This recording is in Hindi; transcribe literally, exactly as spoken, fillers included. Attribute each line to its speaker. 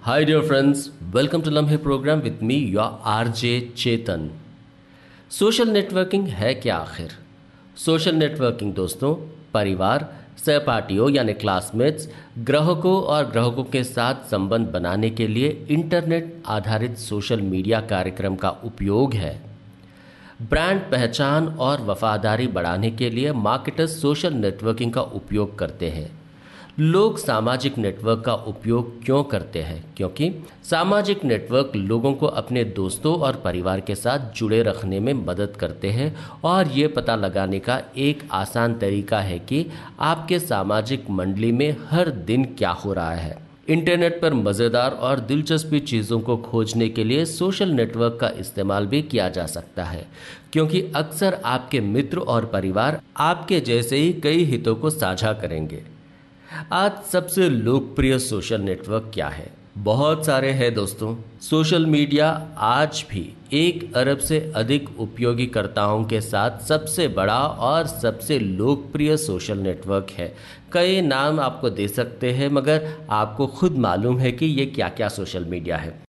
Speaker 1: Hi dear friends, welcome to लम्हे programme with me your RJ Chetan. Social networking है क्या आखिर? सोशल नेटवर्किंग दोस्तों, परिवार, सहपाठियों यानी क्लासमेट्स, ग्राहकों और ग्राहकों के साथ संबंध बनाने के लिए इंटरनेट आधारित सोशल मीडिया कार्यक्रम का उपयोग है। ब्रांड पहचान और वफादारी बढ़ाने के लिए मार्केटर्स सोशल नेटवर्किंग का उपयोग करते हैं। लोग सामाजिक नेटवर्क का उपयोग क्यों करते हैं? क्योंकि सामाजिक नेटवर्क लोगों को अपने दोस्तों और परिवार के साथ जुड़े रखने में मदद करते हैं और ये पता लगाने का एक आसान तरीका है कि आपके सामाजिक मंडली में हर दिन क्या हो रहा है। इंटरनेट पर मज़ेदार और दिलचस्पी चीज़ों को खोजने के लिए सोशल नेटवर्क का इस्तेमाल भी किया जा सकता है, क्योंकि अक्सर आपके मित्र और परिवार आपके जैसे ही कई हितों को साझा करेंगे। आज सबसे लोकप्रिय सोशल नेटवर्क क्या है? बहुत सारे हैं दोस्तों। सोशल मीडिया आज भी एक अरब से अधिक उपयोगीकर्ताओं के साथ सबसे बड़ा और सबसे लोकप्रिय सोशल नेटवर्क है। कई नाम आपको दे सकते हैं, मगर आपको खुद मालूम है कि ये क्या क्या सोशल मीडिया है।